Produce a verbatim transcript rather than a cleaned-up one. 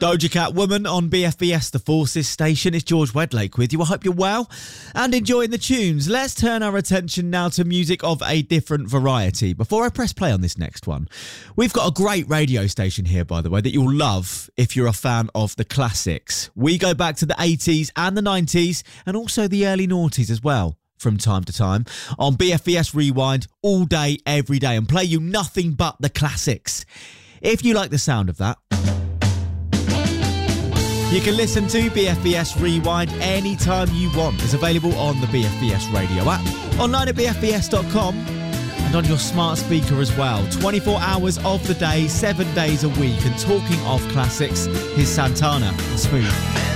Doja Cat Woman on B F B S, the Forces station. It's George Wedlake with you. I hope you're well and enjoying the tunes. Let's turn our attention now to music of a different variety. Before I press play on this next one, we've got a great radio station here, by the way, that you'll love if you're a fan of the classics. We go back to the eighties and the nineties and also the early noughties as well, from time to time, on B F B S Rewind all day, every day, and play you nothing but the classics. If you like the sound of that, you can listen to B F B S Rewind anytime you want. It's available on the B F B S radio app, online at b f b s dot com, and on your smart speaker as well. twenty-four hours of the day, seven days a week. And talking of classics, here's Santana and Smooth.